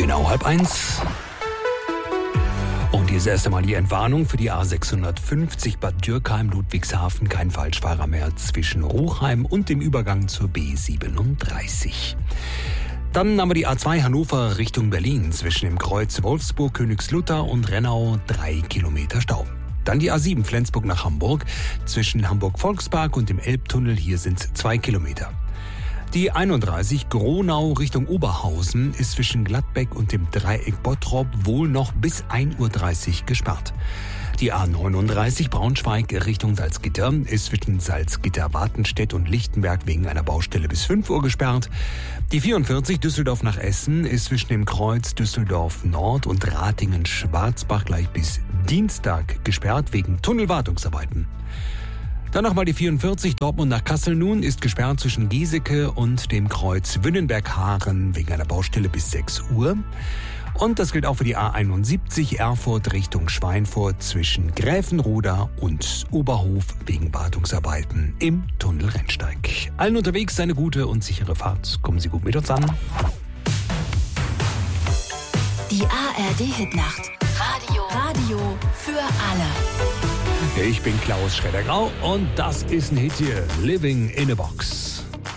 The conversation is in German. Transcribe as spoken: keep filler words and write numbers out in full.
Genau halb eins. Und hier ist erst einmal die Entwarnung für die A sechshundertfünfzig Bad Dürkheim, Ludwigshafen. Kein Falschfahrer mehr zwischen Ruchheim und dem Übergang zur B siebenunddreißig. Dann haben wir die A zwei Hannover Richtung Berlin zwischen dem Kreuz Wolfsburg, Königslutter und Rennau drei Kilometer Stau. Dann die A sieben Flensburg nach Hamburg zwischen Hamburg-Volkspark und dem Elbtunnel. Hier sind es zwei Kilometer. Die einunddreißig Gronau Richtung Oberhausen ist zwischen Gladbeck und dem Dreieck Bottrop wohl noch bis ein Uhr dreißig gesperrt. Die A neununddreißig Braunschweig Richtung Salzgitter ist zwischen Salzgitter-Wartenstedt und Lichtenberg wegen einer Baustelle bis fünf Uhr gesperrt. Die vierundvierzig Düsseldorf nach Essen ist zwischen dem Kreuz Düsseldorf Nord und Ratingen-Schwarzbach gleich bis Dienstag gesperrt wegen Tunnelwartungsarbeiten. Dann nochmal die vierundvierzig Dortmund nach Kassel nun ist gesperrt zwischen Giesecke und dem Kreuz Wünnenberg-Haaren wegen einer Baustelle bis sechs Uhr. Und das gilt auch für die A einundsiebzig Erfurt Richtung Schweinfurt zwischen Gräfenroda und Oberhof wegen Wartungsarbeiten im Tunnel Rennsteig. Allen unterwegs eine gute und sichere Fahrt. Kommen Sie gut mit uns an. Die A R D-Hitnacht. Radio. Radio für alle. Ich bin Klaus Schredder-Grau und das ist ein Hit hier. Living in a Box.